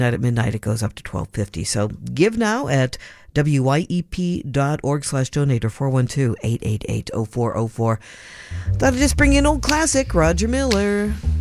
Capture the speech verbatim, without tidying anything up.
At midnight, it goes up to twelve fifty. So give now at wyep.org slash donate or four one two, eight eight eight, oh four oh four. That'll just bring you an old classic, Roger Miller.